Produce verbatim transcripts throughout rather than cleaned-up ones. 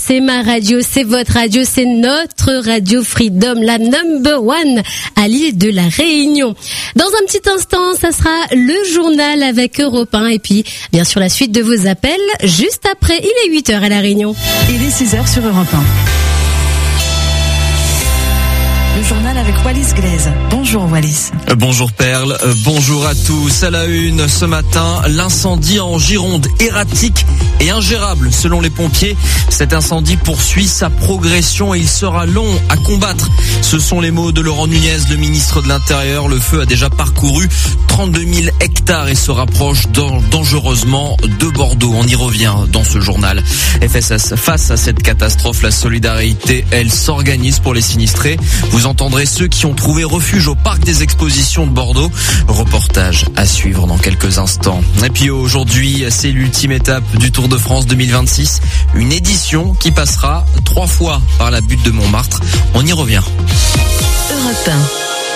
c'est ma radio, c'est votre radio, c'est notre radio Freedom, la number one à l'île de la Réunion. Dans un petit instant, ça sera le journal avec Europe un et puis bien sûr la suite de vos appels juste après. Il est huit heures à la Réunion. Il est six heures sur Europe un. Le journal avec Wallis Glaise. Bonjour Wallis. Euh, bonjour Perle, euh, bonjour à tous. À la une ce matin, l'incendie en Gironde, erratique et ingérable selon les pompiers. Cet incendie poursuit sa progression et il sera long à combattre. Ce sont les mots de Laurent Nunez, le ministre de l'Intérieur. Le feu a déjà parcouru trente-deux mille hectares et se rapproche dangereusement de Bordeaux. On y revient dans ce journal. Face à cette catastrophe, la solidarité, elle s'organise pour les sinistrés. Vous entendrez ceux qui ont trouvé refuge au parc des expositions de Bordeaux. Reportage à suivre dans quelques instants. Et puis aujourd'hui, c'est l'ultime étape du Tour de France deux mille vingt-six. Une édition qui passera trois fois par la butte de Montmartre. On y revient. Europe un.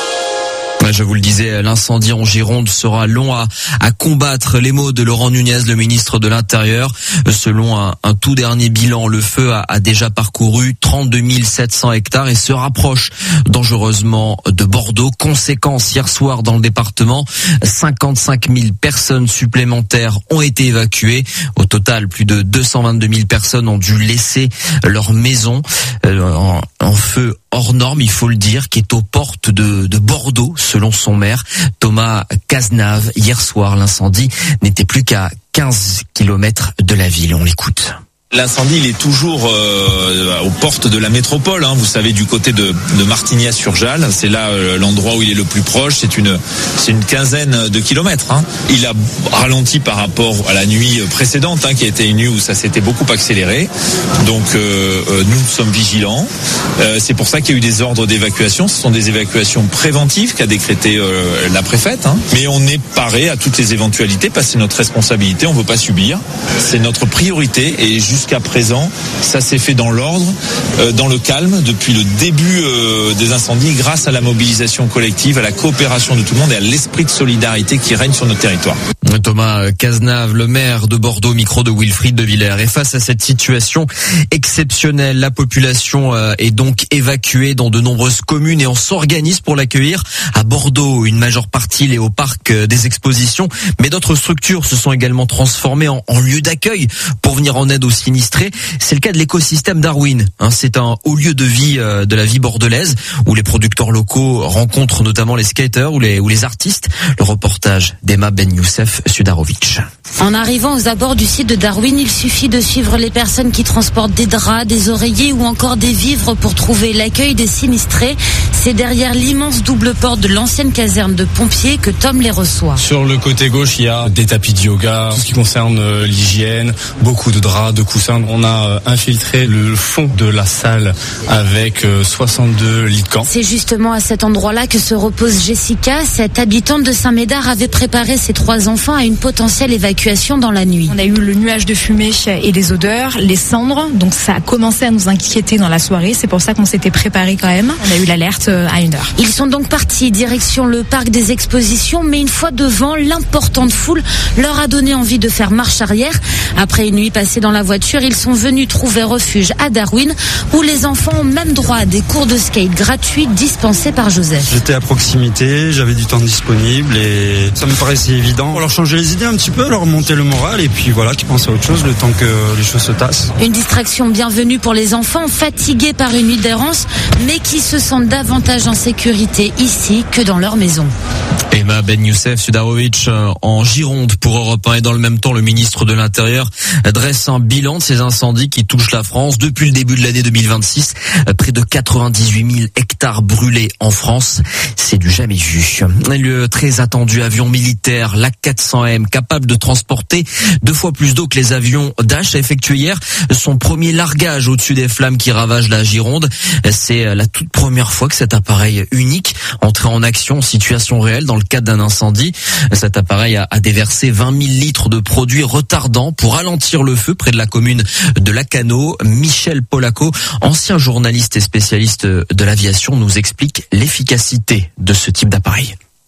Je vous le disais, l'incendie en Gironde sera long à, à combattre. Les mots de Laurent Nunez, le ministre de l'Intérieur. Selon un, un tout dernier bilan, le feu a, a déjà parcouru trente-deux mille sept cents hectares et se rapproche dangereusement de Bordeaux. Conséquence, hier soir dans le département, cinquante-cinq mille personnes supplémentaires ont été évacuées. Au total, plus de deux cent vingt-deux mille personnes ont dû laisser leur maison euh, en, en feu hors norme, il faut le dire, qui est aux portes de, de Bordeaux, selon son maire, Thomas Cazenave. Hier soir, l'incendie n'était plus qu'à quinze kilomètres de la ville. On l'écoute. L'incendie, il est toujours euh, aux portes de la métropole, hein, vous savez, du côté de, de Martignas-sur-Jalles. C'est là euh, l'endroit où il est le plus proche. C'est une, c'est une quinzaine de kilomètres. Hein. Il a ralenti par rapport à la nuit précédente, hein, qui a été une nuit où ça s'était beaucoup accéléré. Donc, euh, euh, nous sommes vigilants. Euh, c'est pour ça qu'il y a eu des ordres d'évacuation. Ce sont des évacuations préventives qu'a décrété euh, la préfète. Hein. Mais on est paré à toutes les éventualités parce que c'est notre responsabilité. On ne veut pas subir. C'est notre priorité et juste Jusqu'à présent, ça s'est fait dans l'ordre, euh, dans le calme, depuis le début euh, des incendies, grâce à la mobilisation collective, à la coopération de tout le monde et à l'esprit de solidarité qui règne sur notre territoire. Thomas Cazenave, le maire de Bordeaux, micro de Wilfried de Villers. Et face à cette situation exceptionnelle, la population euh, est donc évacuée dans de nombreuses communes et on s'organise pour l'accueillir. À Bordeaux, une majeure partie est au parc euh, des expositions, mais d'autres structures se sont également transformées en, en lieu d'accueil pour venir en aide aux sinistrés. C'est le cas de l'écosystème Darwin. Hein, c'est un haut lieu de vie euh, de la vie bordelaise où les producteurs locaux rencontrent notamment les skaters ou les, ou les artistes. Le reportage d'Emma Ben Youssef Sudarovic. En arrivant aux abords du site de Darwin, il suffit de suivre les personnes qui transportent des draps, des oreillers ou encore des vivres pour trouver l'accueil des sinistrés. C'est derrière l'immense double porte de l'ancienne caserne de pompiers que Tom les reçoit. Sur le côté gauche, il y a des tapis de yoga, tout ce qui concerne l'hygiène, beaucoup de draps, de coussins. On a infiltré le fond de la salle avec soixante-deux lits de camp. C'est justement à cet endroit-là que se repose Jessica. Cette habitante de Saint-Médard avait préparé ses trois enfants à une potentielle évacuation dans la nuit. On a eu le nuage de fumée et les odeurs, les cendres, donc ça a commencé à nous inquiéter dans la soirée. C'est pour ça qu'on s'était préparé quand même. On a eu l'alerte à une heure. Ils sont donc partis direction le parc des expositions, mais une fois devant, l'importante foule leur a donné envie de faire marche arrière. Après une nuit passée dans la voiture, ils sont venus trouver refuge à Darwin, où les enfants ont même droit à des cours de skate gratuits dispensés par Joseph. J'étais à proximité, j'avais du temps disponible et ça me paraissait évident. Pour leur changer les idées un petit peu, leur monter le moral et puis voilà, qu'ils pensent à autre chose le temps que les choses se tassent. Une distraction bienvenue pour les enfants fatigués par une nuit d'errance, mais qui se sentent davantage en sécurité ici que dans leur maison. Emma Ben Youssef Sudarovic en Gironde pour Europe un et dans le même temps le ministre de l'Intérieur dresse un bilan de ces incendies qui touchent la France depuis le début de l'année deux mille vingt-six. Près de quatre-vingt-dix-huit mille hectares brûlés en France. C'est du jamais vu. Le très attendu avion militaire, l'A quatre cents M, capable de transporter deux fois plus d'eau que les avions Dash, a effectué hier son premier largage au-dessus des flammes qui ravagent la Gironde. C'est la toute première fois que cet appareil unique entrait en action en situation réelle dans le cadre d'un incendie. Cet appareil a, a déversé vingt mille litres de produits retardants pour ralentir le feu près de la commune de Lacanau. Michel Polaco, ancien journaliste et spécialiste de l'aviation, nous explique l'efficacité de ce type d'appareil.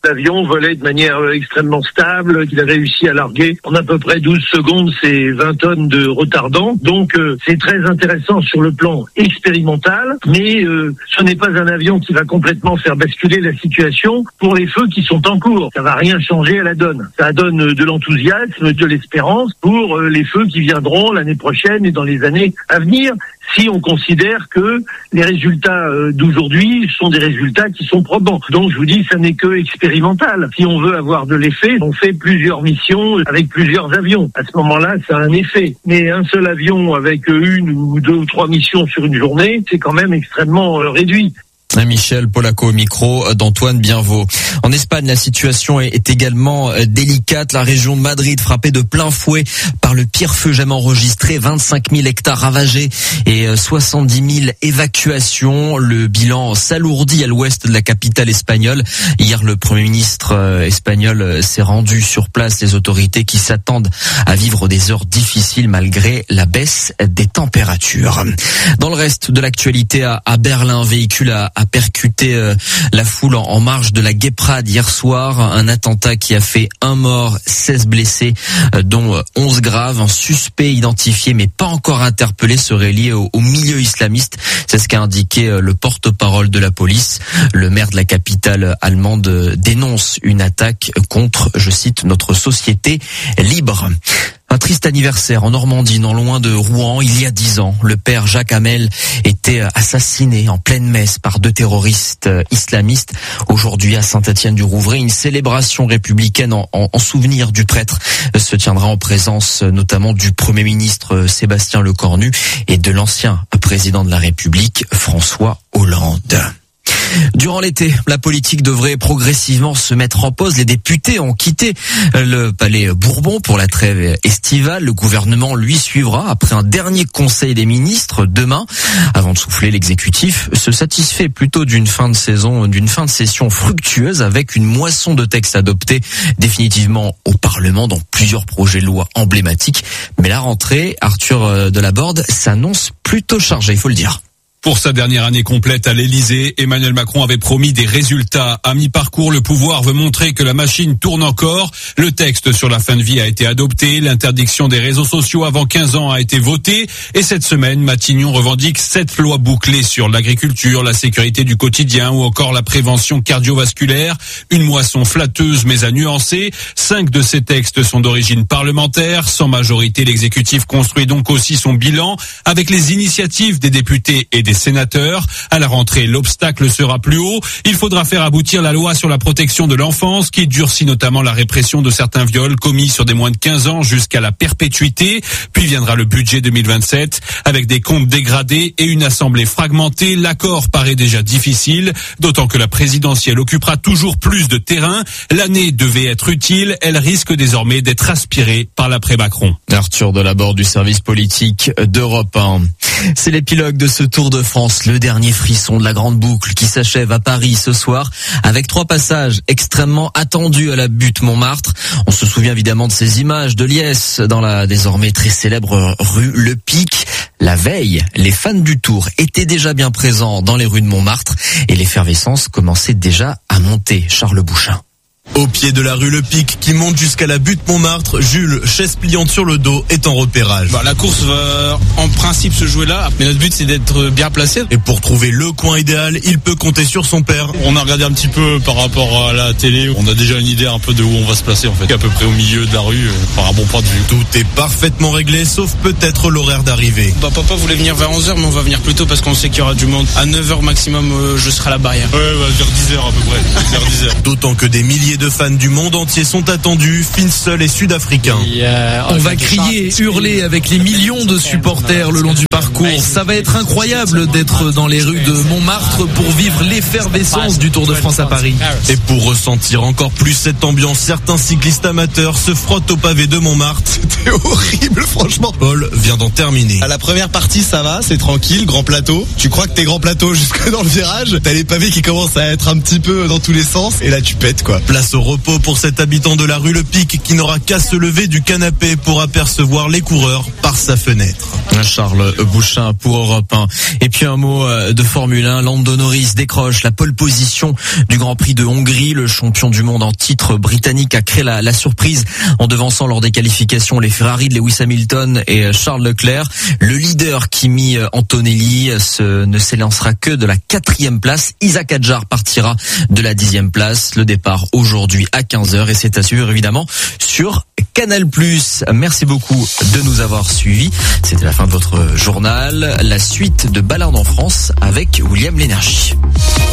L'avion volait de manière extrêmement stable, qu'il a réussi à larguer en à peu près douze secondes ses vingt tonnes de retardant. Donc euh, c'est très intéressant sur le plan expérimental, mais euh, ce n'est pas un avion qui va complètement faire basculer la situation pour les feux qui sont en cours. Ça va rien changer à la donne. Ça donne de l'enthousiasme, de l'espérance pour euh, les feux qui viendront l'année prochaine et dans les années à venir, si on considère que les résultats euh, d'aujourd'hui sont des résultats qui sont probants. Donc je vous dis, ça n'est que expérimental. Si on veut avoir de l'effet, on fait plusieurs missions avec plusieurs avions. À ce moment-là, ça a un effet. Mais un seul avion avec une ou deux ou trois missions sur une journée, c'est quand même extrêmement euh, réduit. Michel Polaco au micro d'Antoine Bienvaux. En Espagne, la situation est également délicate. La région de Madrid frappée de plein fouet par le pire feu jamais enregistré. vingt-cinq mille hectares ravagés et soixante-dix mille évacuations. Le bilan s'alourdit à l'ouest de la capitale espagnole. Hier, le Premier ministre espagnol s'est rendu sur place. Les autorités qui s'attendent à vivre des heures difficiles malgré la baisse des températures. Dans le reste de l'actualité, à Berlin, un véhicule a a percuté euh, la foule en, en marge de la Gay-Pride hier soir. Un attentat qui a fait un mort, seize blessés, euh, dont euh, onze graves. Un suspect identifié mais pas encore interpellé serait lié au, au milieu islamiste. C'est ce qu'a indiqué euh, le porte-parole de la police. Le maire de la capitale allemande euh, dénonce une attaque contre, je cite, notre société libre. Un triste anniversaire en Normandie, non loin de Rouen, il y a dix ans. Le père Jacques Hamel était assassiné en pleine messe par deux terroristes islamistes. Aujourd'hui, à Saint-Étienne-du-Rouvray, une célébration républicaine en, en, en souvenir du prêtre se tiendra en présence notamment du Premier ministre Sébastien Lecornu et de l'ancien président de la République, François Hollande. Durant l'été, la politique devrait progressivement se mettre en pause. Les députés ont quitté le palais Bourbon pour la trêve estivale. Le gouvernement, lui, suivra après un dernier conseil des ministres demain. Avant de souffler, l'exécutif se satisfait plutôt d'une fin de saison, d'une fin de session fructueuse avec une moisson de textes adoptés définitivement au Parlement dans plusieurs projets de loi emblématiques. Mais la rentrée, Arthur Delaborde, s'annonce plutôt chargée, il faut le dire. Pour sa dernière année complète à l'Élysée, Emmanuel Macron avait promis des résultats. À mi-parcours, le pouvoir veut montrer que la machine tourne encore. Le texte sur la fin de vie a été adopté. L'interdiction des réseaux sociaux avant quinze ans a été votée. Et cette semaine, Matignon revendique sept lois bouclées sur l'agriculture, la sécurité du quotidien ou encore la prévention cardiovasculaire. Une moisson flatteuse mais à nuancer. Cinq de ces textes sont d'origine parlementaire. Sans majorité, l'exécutif construit donc aussi son bilan avec les initiatives des députés et des sénateurs. À la rentrée, l'obstacle sera plus haut. Il faudra faire aboutir la loi sur la protection de l'enfance qui durcit notamment la répression de certains viols commis sur des moins de quinze ans jusqu'à la perpétuité. Puis viendra le budget deux mille vingt-sept avec des comptes dégradés et une assemblée fragmentée. L'accord paraît déjà difficile, d'autant que la présidentielle occupera toujours plus de terrain. L'année devait être utile. Elle risque désormais d'être aspirée par l'après-Macron. Arthur Delaborde du service politique d'Europe un. C'est l'épilogue de ce Tour de France, le dernier frisson de la grande boucle qui s'achève à Paris ce soir avec trois passages extrêmement attendus à la butte Montmartre. On se souvient évidemment de ces images de liesse dans la désormais très célèbre rue Le Pic. La veille, les fans du Tour étaient déjà bien présents dans les rues de Montmartre et l'effervescence commençait déjà à monter. Charles Bouchin. Au pied de la rue Le Pic qui monte jusqu'à la butte Montmartre, Jules, chaise pliante sur le dos, est en repérage. Bah, la course va en principe se jouer là, mais notre but c'est d'être bien placé. Et pour trouver le coin idéal, il peut compter sur son père. On a regardé un petit peu par rapport à la télé, on a déjà une idée un peu de où on va se placer en fait. À peu près au milieu de la rue, par un bon point de vue. Tout est parfaitement réglé, sauf peut-être l'horaire d'arrivée. Bah, papa voulait venir vers onze heures, mais on va venir plus tôt parce qu'on sait qu'il y aura du monde. À neuf heures maximum, euh, je serai à la barrière. Ouais, bah, vers dix heures à peu près. Vers dix heures. D'autant que des milliers de fans du monde entier sont attendus, Finsol et sud-africains. On va crier, hurler avec les millions de supporters le long du parcours. Ça va être incroyable d'être dans les rues de Montmartre pour vivre l'effervescence du Tour de France à Paris. Et pour ressentir encore plus cette ambiance, certains cyclistes amateurs se frottent au pavé de Montmartre. C'était horrible, franchement. Paul vient d'en terminer. À la première partie, ça va, c'est tranquille, grand plateau. Tu crois que t'es grand plateau jusque dans le virage. T'as les pavés qui commencent à être un petit peu dans tous les sens. Et là, tu pètes, quoi. Place Place au repos pour cet habitant de la rue Le Pic qui n'aura qu'à se lever du canapé pour apercevoir les coureurs par sa fenêtre. Charles Bouchin pour Europe un. Et puis un mot de Formule un. Lando Norris décroche la pole position du Grand Prix de Hongrie. Le champion du monde en titre britannique a créé la, la surprise en devançant lors des qualifications les Ferrari de Lewis Hamilton et Charles Leclerc. Le leader Kimi Antonelli se, ne s'élancera que de la quatrième place. Isaac Hadjar partira de la dixième place. Le départ aujourd'hui à quinze heures et c'est à suivre évidemment sur Canal plus. Merci beaucoup de nous avoir suivis. C'était la fin de votre journal. La suite de Balade en France avec William Lénergie.